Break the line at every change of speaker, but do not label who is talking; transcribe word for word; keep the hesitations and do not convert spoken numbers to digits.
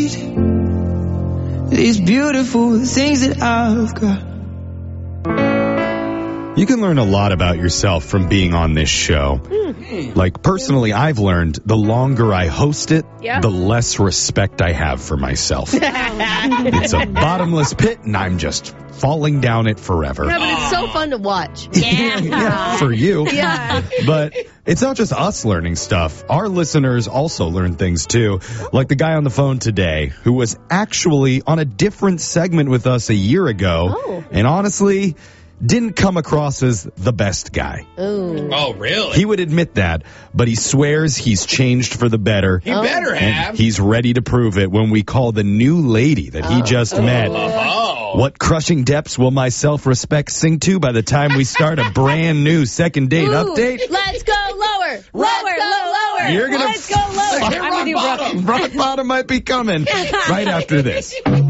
These beautiful things that I've got.
You can learn a lot about yourself from being on this show.
Mm.
Like, personally, I've learned the longer I host it,
Yeah.
the less respect I have for myself. It's a bottomless pit, and I'm just falling down it forever.
Yeah, but it's so fun to watch.
Yeah, for you.
Yeah.
But it's not just us learning stuff. Our listeners also learn things, too. Like the guy on the phone today who was actually on a different segment with us a year ago.
Oh.
And honestly, didn't come across as the best guy.
Ooh.
Oh, really?
He would admit that, but he swears he's changed for the better.
He better
And
have.
he's ready to prove it when we call the new lady that he just met.
Oh.
What crushing depths will my self-respect sing to by the time we start a brand new second date
Ooh.
update?
Let's go lower. Let's go lower.
You're gonna
Let's go lower.
Rock bottom. Rock bottom might be coming right after this.